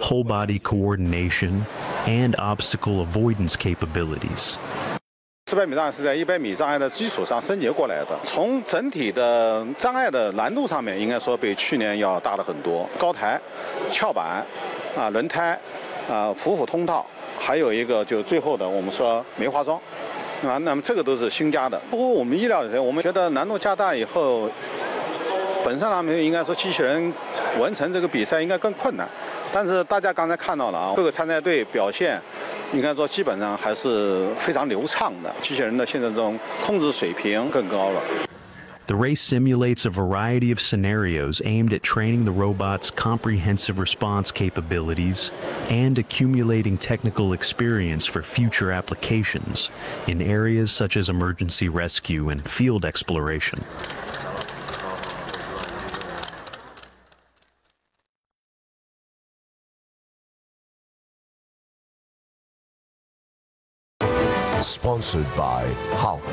whole body coordination, and obstacle avoidance capabilities. 400米障碍是在100米障碍的基础上升级过来的。从整体的障碍的难度上面，应该说比去年要大了很多。高台、翘板、轮胎、普普通道，还有一个就最后的我们说梅花桩，那么这个都是新加的。不过我们意料的，我们觉得难度加大以后，本身上面应该说机器人完成这个比赛应该更困难。但是大家刚才看到了啊，各个参赛队表现。应该说，基本上还是非常流畅的。机器人的现在这种控制水平更高了。 The race simulates a variety of scenarios aimed at training the robot's comprehensive response capabilities and accumulating technical experience for future applications in areas such as emergency rescue and field exploration. Sponsored by Hulk.